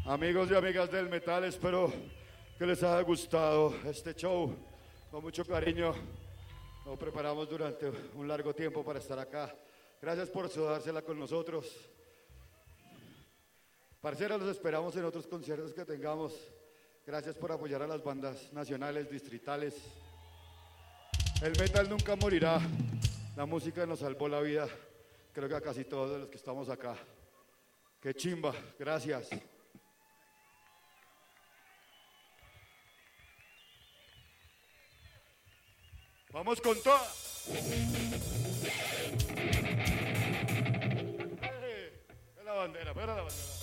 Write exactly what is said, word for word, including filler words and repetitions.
Amigos y amigas del metal, espero que les haya gustado este show. Con mucho cariño lo preparamos durante un largo tiempo para estar acá. Gracias por sudársela con nosotros. Parceros, los esperamos en otros conciertos que tengamos. Gracias por apoyar a las bandas nacionales, distritales. El metal nunca morirá. La música nos salvó la vida. Creo que a casi todos los que estamos acá. Qué chimba. Gracias. Vamos con toda. La bandera, espera la bandera.